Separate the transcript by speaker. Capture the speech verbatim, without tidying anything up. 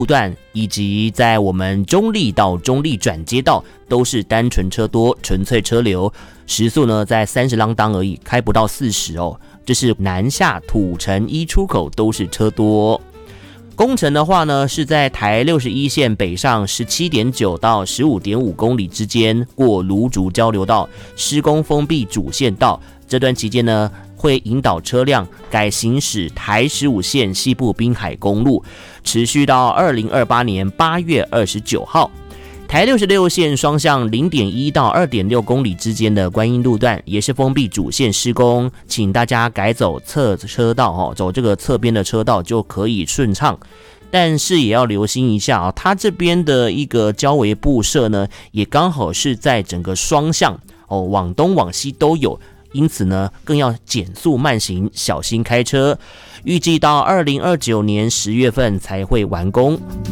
Speaker 1: 路段以及在我们中立到中立转接道都是单纯车多，纯粹车流，时速呢在三十啷当而已，开不到四十哦。这是南下土城一出口都是车多。工程的话呢，是在台六十一线北上 十七点九 到 十五点五 公里之间，过芦竹交流道施工封闭主线道，这段期间呢会引导车辆改行驶台十五线西部滨海公路，持续到二零二八年八月二十九号。台六十六线双向 零点一 到 二点六 公里之间的观音路段也是封闭主线施工，请大家改走侧车道哦，走这个侧边的车道就可以顺畅。但是也要留心一下啊，它这边的一个交围布设呢，也刚好是在整个双向哦，往东往西都有。因此呢，更要减速慢行，小心开车。预计到二零二九年十月份才会完工。